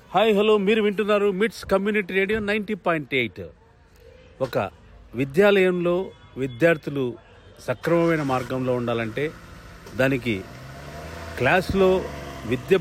Hi hello, మీరు వింటున్నారు మిట్స్ కమ్యూనిటీ రేడియో 90.8. ఒక విద్యాలయంలో విద్యార్థులు సక్రమమైన మార్గంలో ఉండాలంటే దానికి క్లాస్లో విద్య